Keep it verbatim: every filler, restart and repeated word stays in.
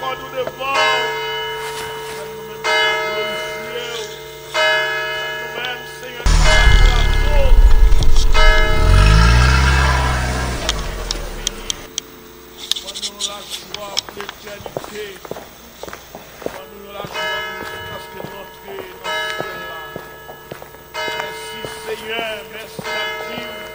nous devant. Nous-mêmes, Seigneur, nous la joie pour l'éternité. Nous la joie jusqu'à ce que nous entrions dans ce ciel-là. Merci Seigneur, merci à Dieu.